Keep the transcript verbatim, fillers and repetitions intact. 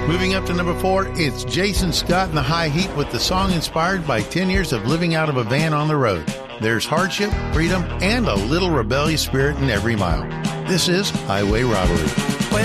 Moving up to number four, it's Jason Scott and the High Heat with the song inspired by ten years of living out of a van on the road. There's hardship, freedom, and a little rebellious spirit in every mile. This is Highway Robbery.